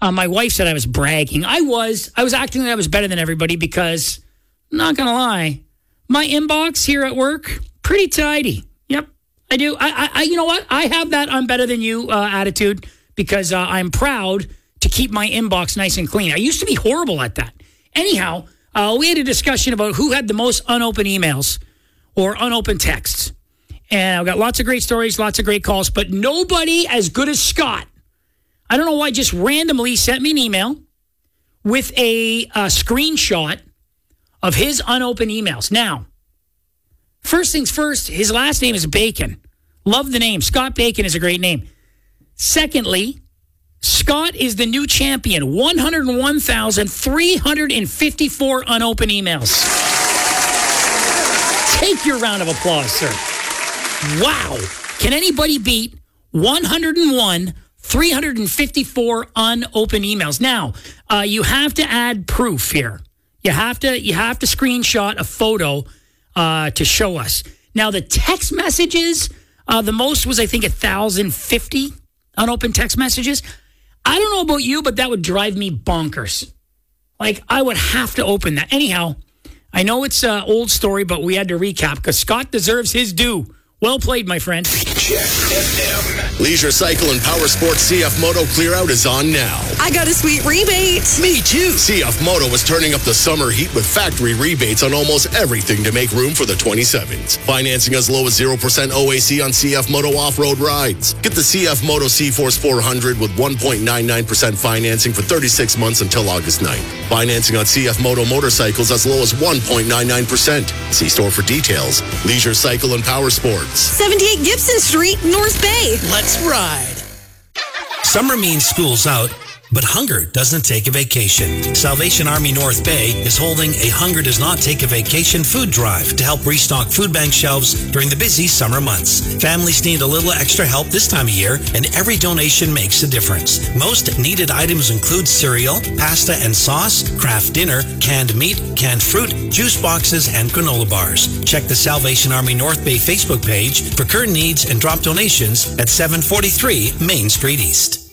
My wife said I was bragging. I was acting like I was better than everybody because, not going to lie, my inbox here at work, pretty tidy. Yep, I do. I you know what? I have that I'm better than you attitude because I'm proud to keep my inbox nice and clean. I used to be horrible at that. Anyhow, we had a discussion about who had the most unopened emails or unopened texts. And I've got lots of great stories, lots of great calls, but nobody as good as Scott. I don't know why, just randomly sent me an email with a screenshot of his unopened emails. Now, first things first, his last name is Bacon. Love the name. Scott Bacon is a great name. Secondly, Scott is the new champion. 101,354 unopened emails. Take your round of applause, sir. Wow. Can anybody beat 101,354 unopened emails? Now, you have to add proof here. You have to screenshot a photo to show us. Now, the text messages, the most was, I think, 1,050 unopened text messages. I don't know about you, but that would drive me bonkers. Like, I would have to open that. Anyhow, I know it's an old story, but we had to recap because Scott deserves his due. Well played, my friend. Check FM. Leisure Cycle and Power Sports CF Moto Clear Out is on now. I got a sweet rebate. Me too. CF Moto is turning up the summer heat with factory rebates on almost everything to make room for the 27s. Financing as low as 0% OAC on CF Moto off-road rides. Get the CF Moto C-Force 400 with 1.99% financing for 36 months until August 9th. Financing on CF Moto motorcycles as low as 1.99%. See store for details. Leisure Cycle and Power Sports. 78 Gibson Street, North Bay. Let's ride. Summer means school's out, but hunger doesn't take a vacation. Salvation Army North Bay is holding a Hunger Does Not Take a Vacation food drive to help restock food bank shelves during the busy summer months. Families need a little extra help this time of year, and every donation makes a difference. Most needed items include cereal, pasta and sauce, craft dinner, canned meat, canned fruit, juice boxes, and granola bars. Check the Salvation Army North Bay Facebook page for current needs and drop donations at 743 Main Street East.